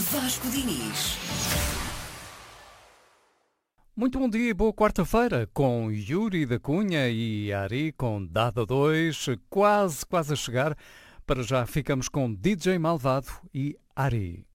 Vasco Diniz. Muito bom dia e boa quarta-feira com Yuri da Cunha e Ari com Dada 2, quase a chegar. Para já ficamos com DJ Malvado e Ari.